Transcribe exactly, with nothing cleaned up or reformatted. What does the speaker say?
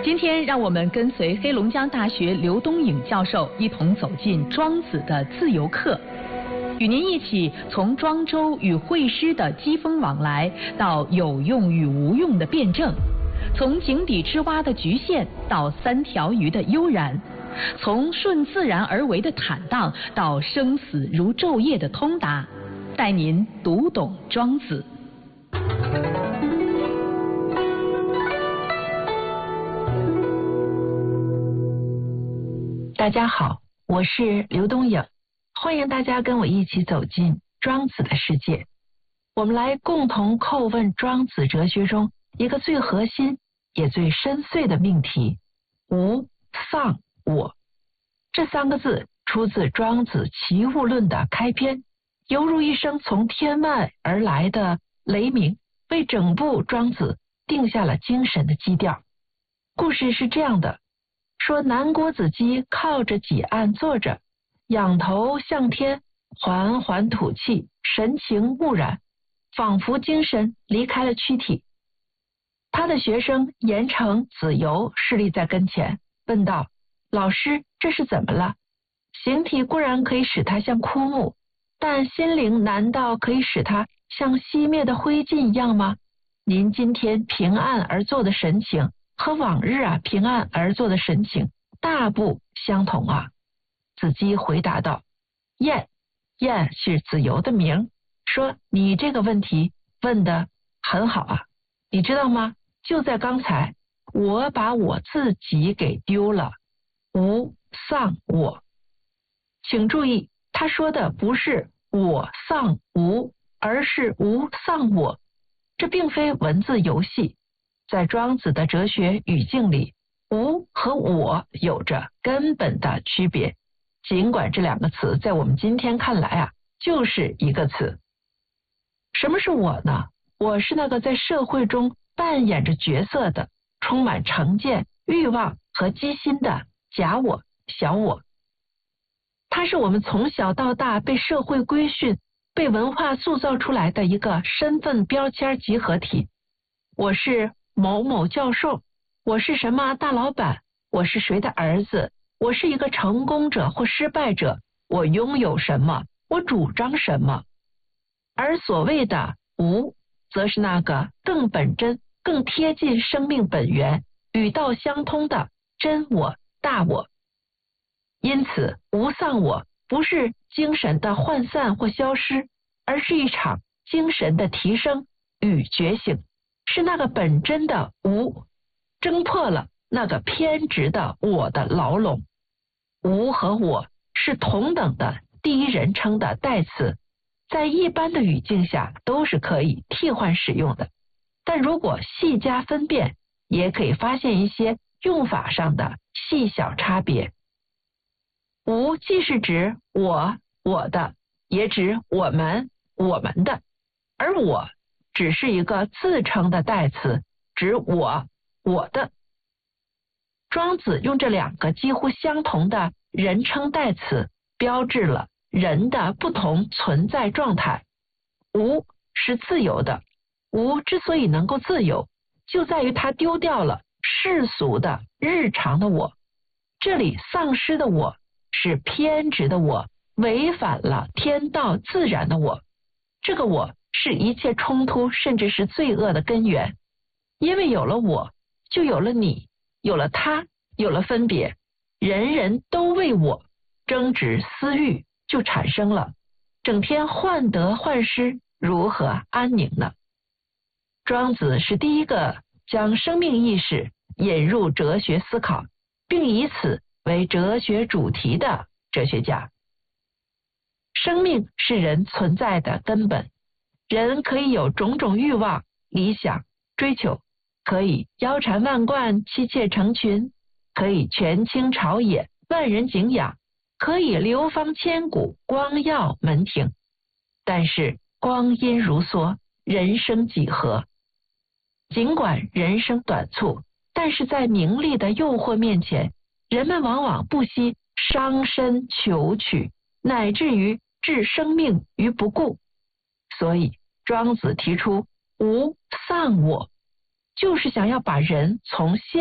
今天让我们跟随黑龙江大学刘东颖教授一同走进庄子的自由课，与您一起从庄周与惠施的机锋往来，到有用与无用的辩证，从井底之蛙的局限到三条鱼的悠然，从顺自然而为的坦荡到生死如昼夜的通达，带您读懂庄子。 大家好，我是刘东颖，欢迎大家跟我一起走进庄子的世界。我们来共同叩问庄子哲学中一个最核心也最深邃的命题：无、丧、我。这三个字出自庄子齐物论的开篇，犹如一声从天外而来的雷鸣，为整部庄子定下了精神的基调。故事是这样的，说南郭子基靠着几案坐着，仰头向天，缓缓吐气，神情木然，仿佛精神离开了躯体。他的学生严惩子游侍立在跟前，问道：老师，这是怎么了？形体固然可以使他像枯木，但心灵难道可以使他像熄灭的灰烬一样吗？您今天平安而坐的神情和往日啊平安而坐的神情大不相同啊。子基回答道：晏，晏是子游的名，说你这个问题问得很好啊。你知道吗？就在刚才，我把我自己给丢了，无、丧、我。请注意，他说的不是我、丧、无，而是无、丧、我。这并非文字游戏，在庄子的哲学语境里，无和我有着根本的区别，尽管这两个词在我们今天看来啊，就是一个词。什么是我呢？我是那个在社会中扮演着角色的，充满成见、欲望和机心的假我、小我。它是我们从小到大被社会规训、被文化塑造出来的一个身份标签集合体。我是某某教授，我是什么大老板，我是谁的儿子，我是一个成功者或失败者，我拥有什么，我主张什么。而所谓的无，则是那个更本真、更贴近生命本源、与道相通的真我、大我。因此，无丧我不是精神的涣散或消失，而是一场精神的提升与觉醒，是那个本真的无挣破了那个偏执的我的牢笼。无和我是同等的第一人称的代词，在一般的语境下都是可以替换使用的，但如果细加分辨，也可以发现一些用法上的细小差别。无既是指我、我的，也指我们、我们的，而我只是一个自称的代词，指我、我的。庄子用这两个几乎相同的人称代词，标志了人的不同存在状态。无是自由的，无之所以能够自由，就在于它丢掉了世俗的日常的我，这里丧失的我是偏执的我，违反了天道自然的我。这个我是一切冲突甚至是罪恶的根源，因为有了我，就有了你，有了他，有了分别，人人都为我，争执私欲就产生了，整天患得患失，如何安宁呢？庄子是第一个将生命意识引入哲学思考，并以此为哲学主题的哲学家。生命是人存在的根本，人可以有种种欲望、理想、追求，可以腰缠万贯、妻妾成群，可以权倾朝野、万人敬仰，可以流芳千古、光耀门庭。但是光阴如梭，人生几何？尽管人生短促，但是在名利的诱惑面前，人们往往不惜伤身求取，乃至于置生命于不顾。所以庄子提出无丧我，就是想要把人从现